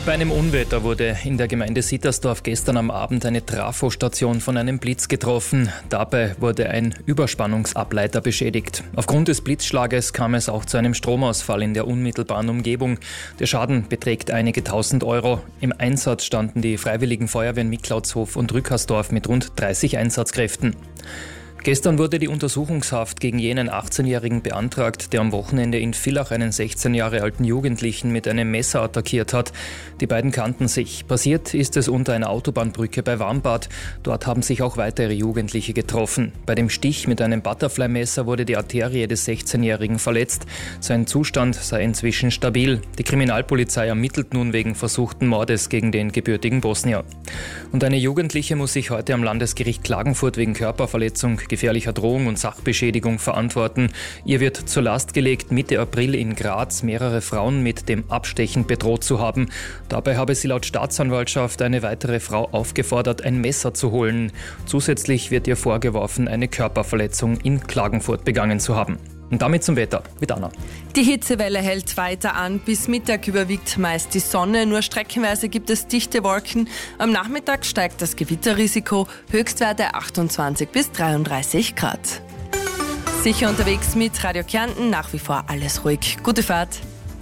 Bei einem Unwetter wurde in der Gemeinde Sittersdorf gestern am Abend eine Trafostation von einem Blitz getroffen. Dabei wurde ein Überspannungsableiter beschädigt. Aufgrund des Blitzschlages kam es auch zu einem Stromausfall in der unmittelbaren Umgebung. Der Schaden beträgt einige tausend Euro. Im Einsatz standen die Freiwilligen Feuerwehren Miklautshof und Rückersdorf mit rund 30 Einsatzkräften. Gestern wurde die Untersuchungshaft gegen jenen 18-Jährigen beantragt, der am Wochenende in Villach einen 16 Jahre alten Jugendlichen mit einem Messer attackiert hat. Die beiden kannten sich. Passiert ist es unter einer Autobahnbrücke bei Warmbad. Dort haben sich auch weitere Jugendliche getroffen. Bei dem Stich mit einem Butterfly-Messer wurde die Arterie des 16-Jährigen verletzt. Sein Zustand sei inzwischen stabil. Die Kriminalpolizei ermittelt nun wegen versuchten Mordes gegen den gebürtigen Bosnier. Und eine Jugendliche muss sich heute am Landesgericht Klagenfurt wegen Körperverletzung, gefährlicher Drohung und Sachbeschädigung verantworten. Ihr wird zur Last gelegt, Mitte April in Graz mehrere Frauen mit dem Abstechen bedroht zu haben. Dabei habe sie laut Staatsanwaltschaft eine weitere Frau aufgefordert, ein Messer zu holen. Zusätzlich wird ihr vorgeworfen, eine Körperverletzung in Klagenfurt begangen zu haben. Und damit zum Wetter mit Anna. Die Hitzewelle hält weiter an. Bis Mittag überwiegt meist die Sonne. Nur streckenweise gibt es dichte Wolken. Am Nachmittag steigt das Gewitterrisiko. Höchstwerte 28 bis 33 Grad. Sicher unterwegs mit Radio Kärnten. Nach wie vor alles ruhig. Gute Fahrt.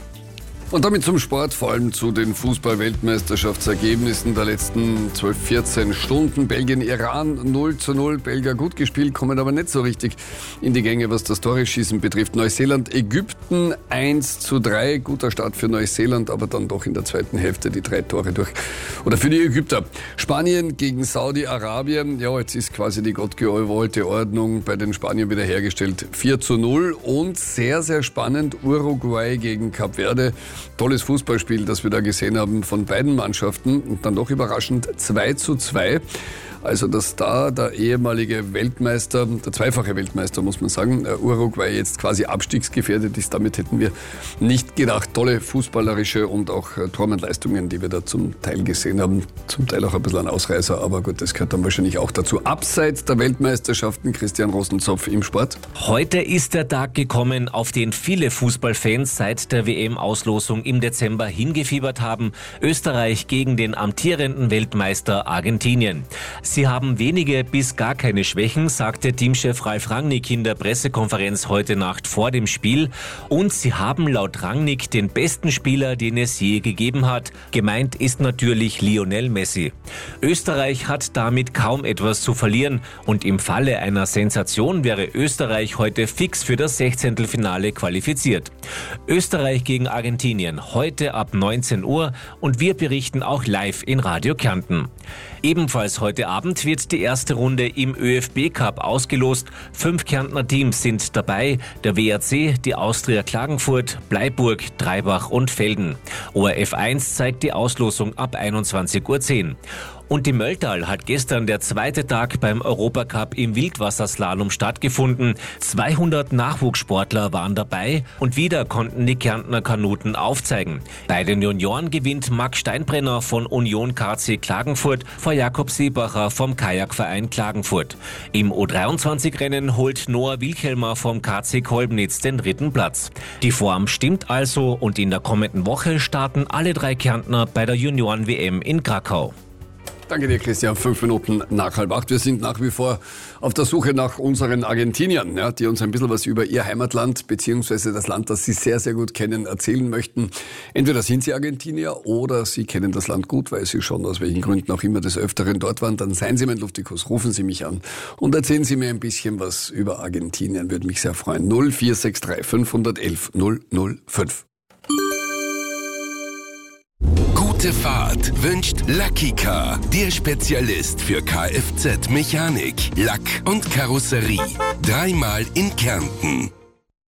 Und damit zum Sport, vor allem zu den Fußball-Weltmeisterschaftsergebnissen der letzten 12-14 Stunden. Belgien-Iran 0:0. Belgier gut gespielt, kommen aber nicht so richtig in die Gänge, was das Tore-Schießen betrifft. Neuseeland-Ägypten 1:3. Guter Start für Neuseeland, aber dann doch in der zweiten Hälfte die 3 Tore durch. Oder für die Ägypter. Spanien gegen Saudi-Arabien. Ja, jetzt ist quasi die gottgewollte Ordnung bei den Spaniern wiederhergestellt. 4:0. Und sehr, sehr spannend, Uruguay gegen Kap Verde. Tolles Fußballspiel, das wir da gesehen haben von beiden Mannschaften und dann doch überraschend 2:2. Also dass da der ehemalige Weltmeister, der zweifache Weltmeister muss man sagen, Uruguay jetzt quasi abstiegsgefährdet ist, damit hätten wir nicht gedacht. Tolle fußballerische und auch Tormannleistungen, die wir da zum Teil gesehen haben. Zum Teil auch ein bisschen ein Ausreißer, aber gut, das gehört dann wahrscheinlich auch dazu. Abseits der Weltmeisterschaften, Christian Rosenzopf im Sport. Heute ist der Tag gekommen, auf den viele Fußballfans seit der WM-Auslosung im Dezember hingefiebert haben. Österreich gegen den amtierenden Weltmeister Argentinien. Sie haben wenige bis gar keine Schwächen, sagte Teamchef Ralf Rangnick in der Pressekonferenz heute Nacht vor dem Spiel. Und sie haben laut Rangnick den besten Spieler, den es je gegeben hat. Gemeint ist natürlich Lionel Messi. Österreich hat damit kaum etwas zu verlieren. Und im Falle einer Sensation wäre Österreich heute fix für das 16. Finale qualifiziert. Österreich gegen Argentinien, heute ab 19 Uhr. Und wir berichten auch live in Radio Kärnten. Ebenfalls heute Abend wird die erste Runde im ÖFB-Cup ausgelost. 5 Kärntner Teams sind dabei. Der WRC, die Austria Klagenfurt, Bleiburg, Dreibach und Velden. ORF 1 zeigt die Auslosung ab 21:10 Uhr. Und im Mölltal hat gestern der zweite Tag beim Europacup im Wildwasserslalom stattgefunden. 200 Nachwuchssportler waren dabei und wieder konnten die Kärntner Kanuten aufzeigen. Bei den Junioren gewinnt Max Steinbrenner von Union KC Klagenfurt vor Jakob Seebacher vom Kajakverein Klagenfurt. Im U23-Rennen holt Noah Wilchelmer vom KC Kolbnitz den 3. Platz. Die Form stimmt also und in der kommenden Woche starten alle 3 Kärntner bei der Junioren-WM in Krakau. Danke dir, Christian. 5 Minuten nach 7:30. Wir sind nach wie vor auf der Suche nach unseren Argentiniern, ja, die uns ein bisschen was über ihr Heimatland bzw. das Land, das sie sehr, sehr gut kennen, erzählen möchten. Entweder sind sie Argentinier oder sie kennen das Land gut, weil sie schon aus welchen Gründen auch immer des Öfteren dort waren. Dann seien Sie mein Luftikus, rufen Sie mich an und erzählen Sie mir ein bisschen was über Argentinien. Würde mich sehr freuen. 0463 511 005. Gute Fahrt wünscht Lucky Car, der Spezialist für Kfz-Mechanik, Lack und Karosserie. 3-mal in Kärnten.